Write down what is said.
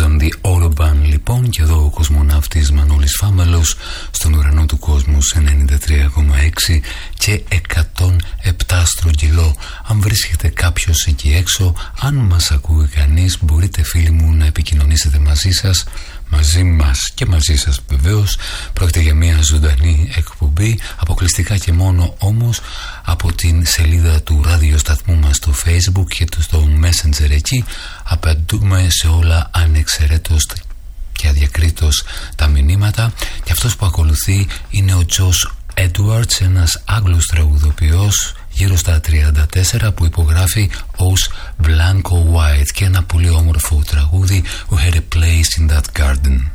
on the Autobahn λοιπόν, και εδώ ο κοσμοναύτης Μανώλης Φάμελος στον ουρανό του κόσμου σε 93,6 και 107 στρογγυλό. Αν βρίσκεται κάποιος εκεί έξω, αν μας ακούει κανείς, μπορείτε φίλοι μου να επικοινωνήσετε μαζί μας και μαζί σας βεβαίως. Πρόκειται για μια ζωντανή εκπομπή, αποκλειστικά και μόνο όμως από την σελίδα του ραδιοσταθμού μας στο Facebook και στο Messenger. Εκεί απαντούμε σε όλα ανεξαιρέτως και αδιακρίτως τα μηνύματα. Και αυτός που ακολουθεί είναι ο Josh Edwards, ένας Άγγλος τραγουδοποιός γύρω στα 34 που υπογράφει ως Blanco White, και ένα πολύ όμορφο τραγούδι, We Had a Place in That Garden.